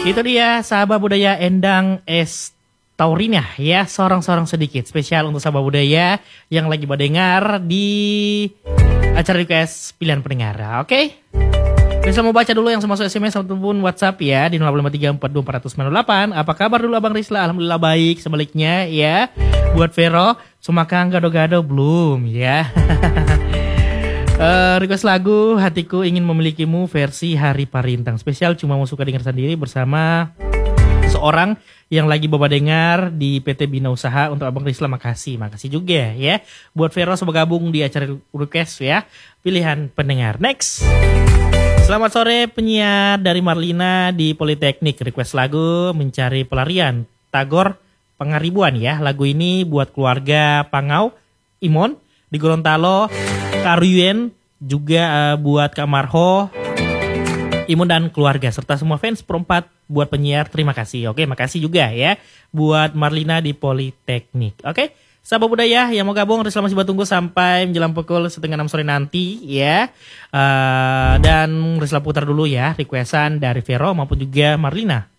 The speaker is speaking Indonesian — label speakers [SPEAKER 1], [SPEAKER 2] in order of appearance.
[SPEAKER 1] Itu dia sahabat budaya Endang S. Taurina ya, sorong-sorong sedikit spesial untuk sahabat budaya yang lagi mendengar di acara request pilihan pendengar. Oke? Bisa mau baca dulu yang masuk SMS ataupun WhatsApp ya di 0853424908. Apa kabar dulu Abang Rizla? Alhamdulillah baik. Sebaliknya ya, buat Vero, Sumakang gado-gado belum ya. Request lagu Hatiku Ingin Memilikimu versi Hari Parintang. Spesial cuma mau suka dengar sendiri bersama seorang yang lagi bawa dengar di PT Bina Usaha. Untuk Abang Rizla makasih juga ya. Buat Vero bergabung di acara request ya, pilihan pendengar. Next, selamat sore penyiar dari Marlina di Politeknik. Request lagu Mencari Pelarian Tagor Pangaribuan ya. Lagu ini buat keluarga Pangau Imon di Gorontalo, Karuen juga buat Kak Marho, Imun dan keluarga serta semua fans perempat buat penyiar. Terima kasih. Oke, makasih juga ya buat Marlina di Politeknik. Oke, sahabat budaya yang mau gabung, Rizla masih tunggu sampai menjelang pukul 5:30 sore nanti ya. Dan Rizla putar dulu ya requestan dari Vero maupun juga Marlina.